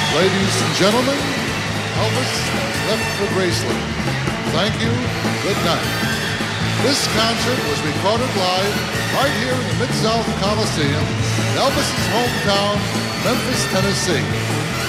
Ladies and gentlemen, Elvis has left for Graceland. Thank you. Good night. This concert was recorded live right here in the Mid-South Coliseum in Elvis's hometown, Memphis, Tennessee.